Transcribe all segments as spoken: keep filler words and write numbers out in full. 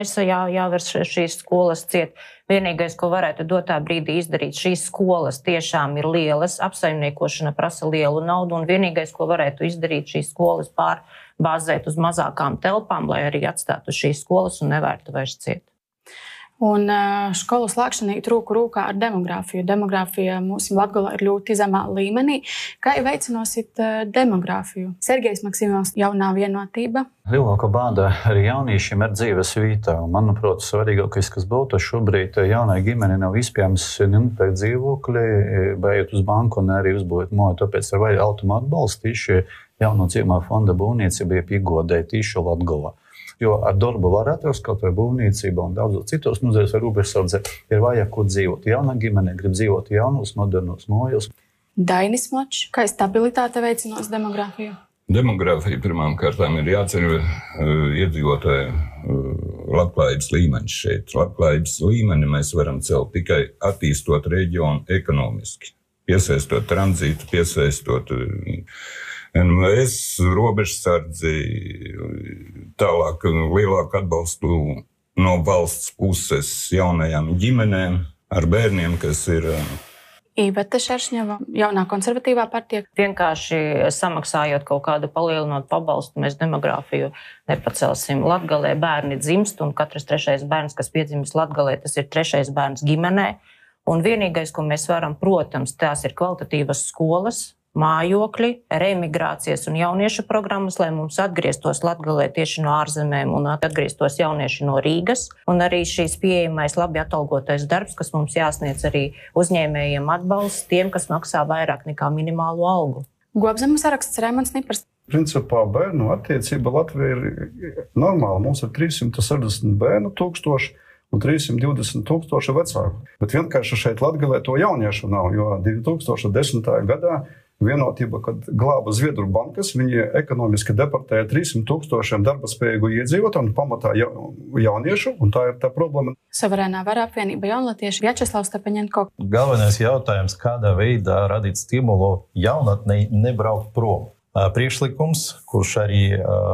Jā, jāver šīs skolas ciet. Vienīgais, ko varētu dotā brīdī izdarīt, šīs skolas tiešām ir lielas, apsaimniekošana prasa lielu naudu, un vienīgais, ko varētu izdarīt, šīs skolas pārbāzēt uz mazākām telpām, lai arī atstātu šīs skolas un nevērtu vairs ciet. Un skolu slēgšana iet roku rokā ar demogrāfiju. Demogrāfija mūsu Latgalē ir ļoti zemā līmenī. Kā veicinosit demogrāfiju? Sergejs Maksimovs, Jaunā vienotība. Lielākā bāda arī jauniešiem ir dzīves vietā. Manuprāt, svarīgākais, kas būtu šobrīd, jaunai ģimeni nav izpējams nenopērkt dzīvokli, beigot uz banku un arī uzbūvēt māju. Tāpēc ar vai automātu atbalstu tieši jauno ciemā fonda būvniecība piegodēja tieši Latgalā. Jo ar darbu var atrast kaut vai būvniecībā un daudzos citos nozarēs ar robežsardze ir vajag, kur dzīvot. Jaunā ģimene grib dzīvot jaunos, modernos mājos. Dainis Močs, kā stabilitāte veicinās demogrāfiju? Demogrāfija pirmām kārtām ir jāceļ uh, iedzīvotāju uh, labklājības līmenis šeit. Labklājības līmeni mēs varam celt tikai attīstot reģionu ekonomiski, piesaistot tranzītu, piesaistot uh, N V S, robežsardzi, tālāk lielāku atbalstu no valsts puses jaunajām ģimenēm ar bērniem, kas ir... Iveta Šeršņeva, Jaunā konservatīvā partija. Vienkārši samaksājot kaut kādu palielinot pabalstu, mēs demogrāfiju nepacelsim. Latgalē bērni dzimst, un katrs trešais bērns, kas piedzimis Latgalē, tas ir trešais bērns ģimenē. Un vienīgais, ko mēs varam, protams, tās ir kvalitatīvas skolas, mājokļi, reemigrācijas un jauniešu programmas, lai mums atgrieztos Latgalē tieši no ārzemēm un atgrieztos jaunieši no Rīgas. Un arī šīs pieejamais labi atalgotais darbs, kas mums jāsniedz arī uzņēmējiem atbalsts tiem, kas maksā vairāk nekā minimālo algu. Gobzemes saraksts Raimonds Nipars. Principā bērnu attiecība Latvija ir normāla. Mums ir trīs simti sešdesmit bērnu tūkstoši un trīs simti divdesmit tūkstoši vecāku. Bet vienkārši šeit Latgalē to jauniešu nav, jo divi tūkstoši desmitajā gadā vienotība, kad glāba Zviedru bankas, viņi ekonomiski deportēja trīs simti tūkstošiem darbaspējīgu iedzīvotāju un pamatā jauniešu, un tā ir tā problēma. Suverēnā vara apvienība jaunatvieši Vjačeslavs Stepaņenko. Galvenais jautājums, kādā veidā radīt stimulu jaunatnei nebraukt prom. Priekšlikums, kurš arī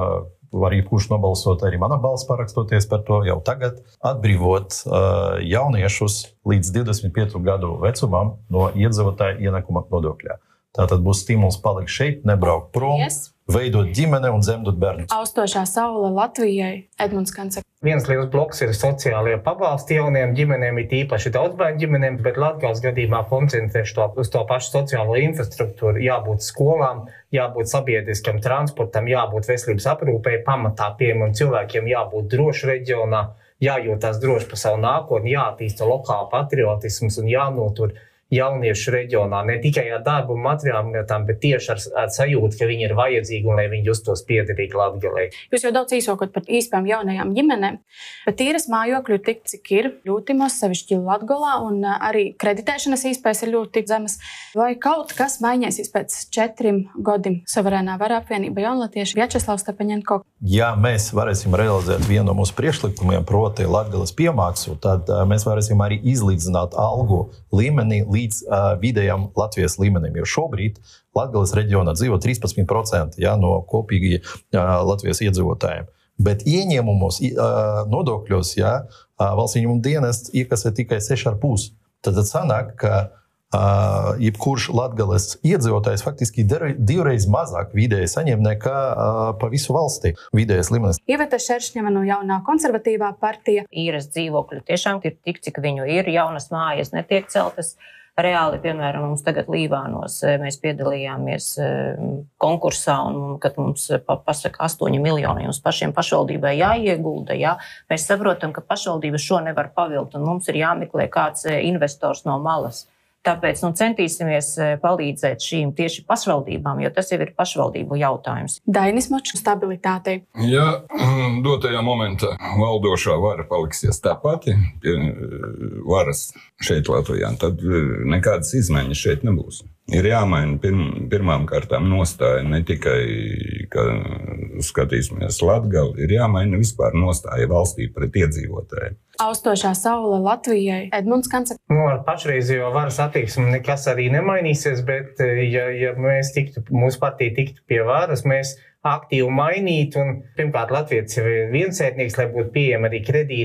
var jebkurš nobalsot, arī mana balss parakstoties par to jau tagad, atbrīvot jauniešus līdz divdesmit piecu gadu vecumam no iedzīvotāju ienākuma nodokļā. Tātad būs stimuls palikt šeit, nebraukt prom, yes. Veidot ģimene un dzemdot bērnus. Austošā saule Latvijai, Edmunds Kancek. Viens liels bloks ir sociālie pabalsti jauniem ģimenēm, it īpaši daudzbērnu ģimenēm, bet Latgales gadījumā koncentrēšu to, uz to pašu sociālo infrastruktūru. Jābūt skolām, jābūt sabiedriskam transportam, jābūt veselības aprūpei, pamatā pieejamiem cilvēkiem, jābūt droši reģionā, jājūtās droši par savu nākotni, jāattīsta lokāla patriotisms un jānotur jauniešu reģionā, ne tikai ar darbu un materiālām lietām, bet tieši ar, ar sajūtu, ka viņi ir vajadzīgi un lai viņi justos piederīgi Latgalei. Jūs jau daudz īsokot par īspējām jaunajām ģimenēm, bet tīras mājokļu ir tik, cik ir ļoti maz, sevišķi Latgalā, un arī kreditēšanas īspējas ir ļoti zemas. Vai kaut kas mainīsies pēc četrim gadiem? Suverēnā vara apvienība jaunatvieši Vjačeslavs Stepaņenko. Ja mēs varēsim realizēt vienu no mūsu priekšlikumiem, proti Latgales piemaksu, tad mēs varēsim arī izlīdzināt algu līmeni līdz uh, vidējam Latvijas līmenim, jo šobrīd Latgales reģionā dzīvo trīspadsmit procenti ja, no kopīgi uh, Latvijas iedzīvotājiem. Bet ieņēmumos, uh, nodokļos, ja, uh, valsts ieņēmuma dienests iekasē tikai seši ar pus. Tad sanāk, ka uh, jebkurš Latgales iedzīvotājs faktiski divreiz mazāk vidēji saņem nekā uh, pa visu valsti vidējais līmenis. Iveta Šeršņeva no Jaunā konservatīvā partija. Īres dzīvokļu tiešām ir tik, cik viņu ir, jaunas mājas netiek celtas. Reāli, piemēram, mums tagad Līvānos mēs piedalījāmies konkursā, un kad mums pasaka astoņi miljoni, jums pašiem pašvaldībai jāiegulda, jā, mēs saprotam, ka pašvaldība šo nevar pavilkt, un mums ir jāmeklē kāds investors no malas. Tāpēc nu, centīsimies palīdzēt šīm tieši pašvaldībām, jo tas jau ir pašvaldību jautājums. Dainis Močs stabilitātei. Ja dotajā momentā valdošā vara paliksies tā pati pie varas šeit Latvijā, tad nekādas izmaiņas šeit nebūs. Ir jāmaina pirm, pirmām kārtām nostāja ne tikai, ka skatīsimies Latgali, ir jāmaina vispār nostāja valstī pret iedzīvotājiem. Austošā saule Latvijai, Edmunds Kancek. Nu, ar pašreizējo varas attieksmi nekas arī nemainīsies, bet ja, ja mēs tiktu, mūsu partija tiktu pie varas, mēs aktīvi mainīt. Un, pirmkārt, Latvijas ir viensētnieks, lai būtu pieejama arī kredīti.